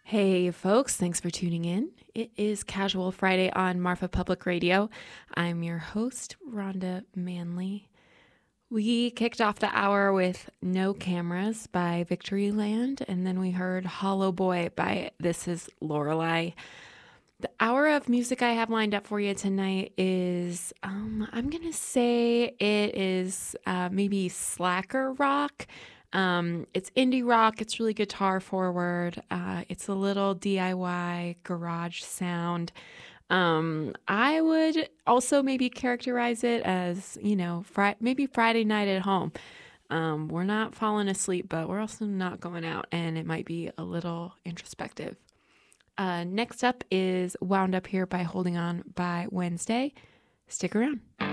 Hey, folks, thanks for tuning in. It is Casual Friday on Marfa Public Radio. I'm your host, Rhonda Manley. We kicked off the hour with No Cameras by Victoryland, and then we heard Hollow Boy by This Is Lorelei. The hour of music I have lined up for you tonight is, I'm going to say it is maybe slacker rock. It's indie rock. It's really guitar forward. It's a little DIY garage sound. I would also maybe characterize it as, maybe Friday night at home. We're not falling asleep, but we're also not going out, and it might be a little introspective. Next up is Wound Up Here by Holding On by Wednesday. Stick around.